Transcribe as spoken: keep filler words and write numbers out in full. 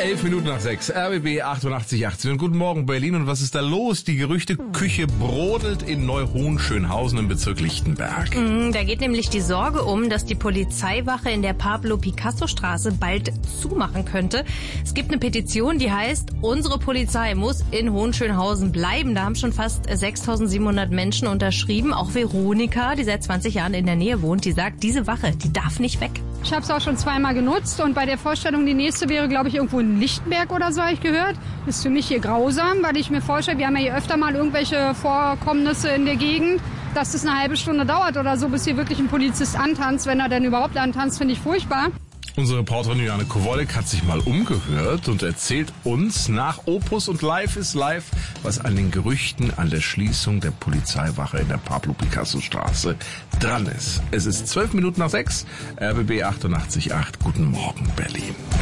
Elf Minuten nach sechs, R B B achtundachtzig achtzehn. Und guten Morgen Berlin. Und was ist da los? Die Gerüchteküche brodelt in Neu-Hohenschönhausen im Bezirk Lichtenberg. Mm, da geht nämlich die Sorge um, dass die Polizeiwache in der Pablo-Picasso-Straße bald zumachen könnte. Es gibt eine Petition, die heißt, unsere Polizei muss in Hohenschönhausen bleiben. Da haben schon fast sechstausendsiebenhundert Menschen unterschrieben. Auch Veronika, die seit zwanzig Jahren in der Nähe wohnt, die sagt, diese Wache, die darf nicht weg. Ich habe es auch schon zweimal genutzt und bei der Vorstellung, die nächste wäre, glaube ich, irgendwo in Lichtenberg oder so, habe ich gehört. Das ist für mich hier grausam, weil ich mir vorstelle, wir haben ja hier öfter mal irgendwelche Vorkommnisse in der Gegend, dass es eine halbe Stunde dauert oder so, bis hier wirklich ein Polizist antanzt. Wenn er denn überhaupt antanzt, finde ich furchtbar. Unsere Reporterin Juliane Kowolek hat sich mal umgehört und erzählt uns nach Opus und Live ist Live, was an den Gerüchten an der Schließung der Polizeiwache in der Pablo-Picasso-Straße dran ist. Es ist zwölf Minuten nach sechs, R B B achtundachtzig Komma acht. Guten Morgen, Berlin.